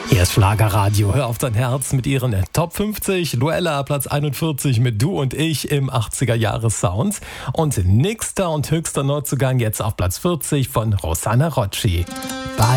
Hier ist Schlagerradio, hör auf dein Herz mit ihren Top 50. Luella, Platz 41 mit Du und ich im 80er-Jahres-Sound. Und nächster und höchster Neuzugang jetzt auf Platz 40 von Rosanna Rocci.